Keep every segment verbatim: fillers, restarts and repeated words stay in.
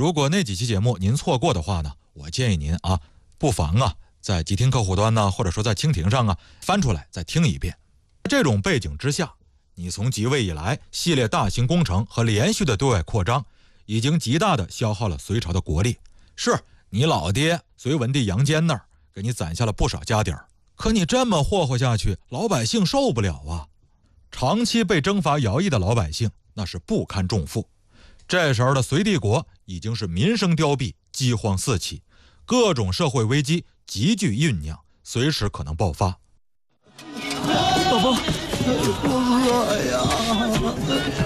如果那几期节目您错过的话呢，我建议您啊，不妨啊在极听客户端呢，或者说在蜻蜓上啊翻出来再听一遍。这种背景之下，你从即位以来系列大型工程和连续的对外扩张，已经极大的消耗了隋朝的国力。是你老爹隋文帝杨坚那儿给你攒下了不少家底儿，可你这么霍霍下去，老百姓受不了啊！长期被征伐徭役的老百姓那是不堪重负。这时候的隋帝国已经是民生凋敝，饥荒四起，各种社会危机急剧酝酿，随时可能爆发。 宝宝，我饿呀！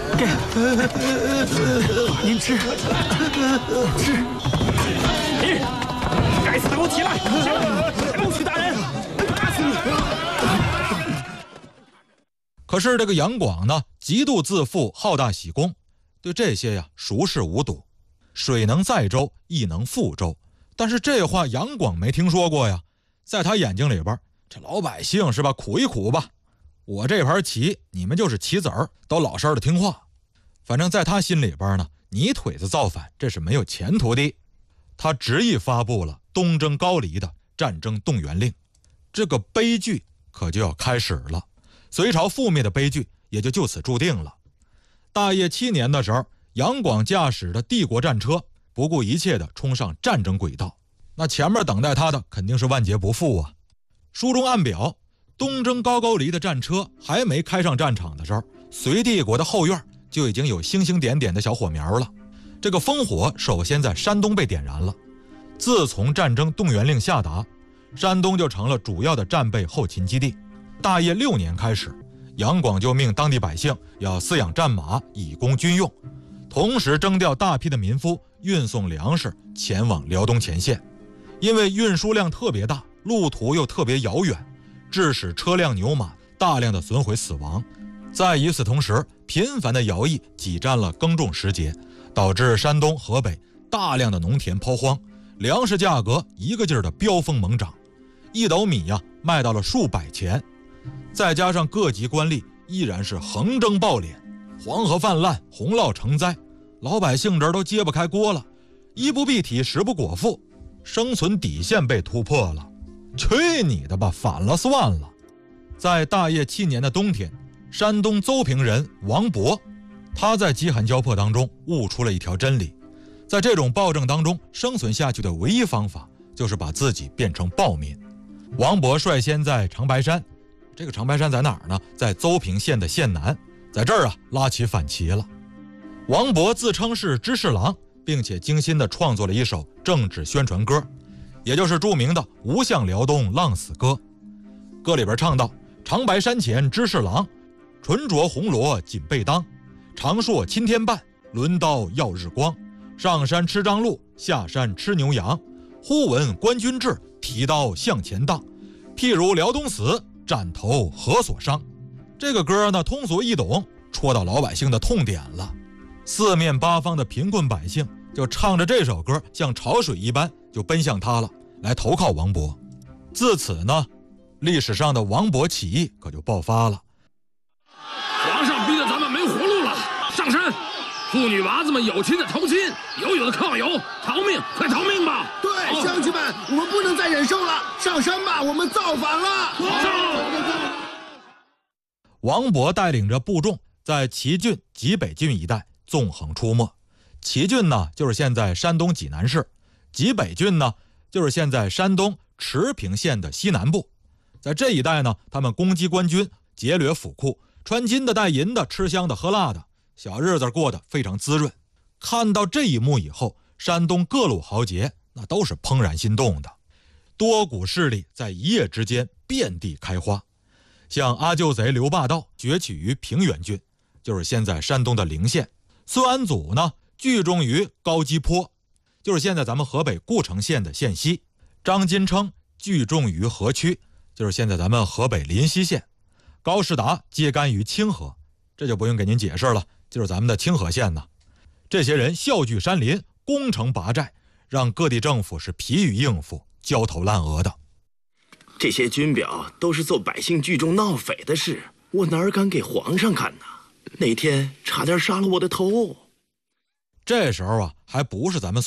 给，您吃，吃。 你，该死的，给我起来！起来！陆许大人，打死你！ 可是这个杨广呢，极度自负，好大喜功，对这些呀熟视无睹。水能载舟，亦能覆舟。但是这话杨广没听说过呀，在他眼睛里边，这老百姓是吧，苦一苦吧。我这盘棋，你们就是棋子儿，都老实的听话。反正在他心里边呢，泥腿子造反，这是没有前途的。他执意发布了东征高丽的战争动员令，这个悲剧可就要开始了。隋朝覆灭的悲剧也就就此注定了。大业七年的时候，杨广驾驶的帝国战车不顾一切地冲上战争轨道，那前面等待他的肯定是万劫不复啊。书中暗表，东征高句丽的战车还没开上战场的时候，隋帝国的后院就已经有星星点点的小火苗了。这个烽火首先在山东被点燃了。自从战争动员令下达，山东就成了主要的战备后勤基地。大业六年开始，杨广就命当地百姓要饲养战马以供军用，同时征调大批的民夫运送粮食前往辽东前线。因为运输量特别大，路途又特别遥远，致使车辆牛马大量的损毁死亡。在与此同时，频繁的徭役挤占了耕种时节，导致山东、河北大量的农田抛荒，粮食价格一个劲儿的飙风猛涨，一斗米呀、啊、卖到了数百钱。再加上各级官吏依然是横征暴敛，黄河泛滥，洪涝成灾，老百姓这儿都揭不开锅了，衣不蔽体，食不果腹，生存底线被突破了。去你的吧，反了算了。在大业七年的冬天，山东邹平人王勃，他在饥寒交迫当中悟出了一条真理，在这种暴政当中生存下去的唯一方法就是把自己变成暴民。王勃率先在长白山，这个长白山在哪儿呢？在邹平县的县南，在这儿啊拉起反旗了。王勃自称是知事郎，并且精心地创作了一首政治宣传歌，也就是著名的《吴向辽东浪死歌》。歌里边唱道：长白山前知事郎，纯着红罗锦被当，长槊钦天半，抡刀耀日光，上山吃张鹿，下山吃牛羊，忽闻官军至，提刀向前荡，譬如辽东死，斩头何所伤。这个歌呢通俗易懂，戳到老百姓的痛点了。四面八方的贫困百姓就唱着这首歌，像潮水一般就奔向他了，来投靠王勃。自此呢，历史上的王勃起义可就爆发了。 皇上逼得咱们没活路了，上山！妇女娃子们有亲的投亲，有有的靠友，逃命！快逃命吧！ 对，哦、乡亲们，我们不能再忍受了，上山吧！我们造反了！ 上！ 王勃带领着部众在祁郡、济北郡一带纵横出没。祁郡呢，就是现在山东济南市；济北郡呢，就是现在山东持平县的西南部。在这一带呢，他们攻击官军，劫掠府库，穿金的戴银的，吃香的喝辣的，小日子过得非常滋润。看到这一幕以后，山东各路豪杰那都是怦然心动的，多股势力在一夜之间遍地开花。像阿救贼刘霸道崛起于平原郡，就是现在山东的陵县；孙安祖呢聚众于高基坡，就是现在咱们河北故城县的县西；张金称聚众于河曲，就是现在咱们河北临溪县；高士达揭竿于清河，这就不用给您解释了，就是咱们的清河县呢。这些人笑聚山林，攻城拔寨，让各地政府是疲于应付，焦头烂额的。 这些军表都是做百姓聚众闹匪的事，我哪敢给皇上看呢？那天差点杀了我的头。 这时候啊，还不是咱们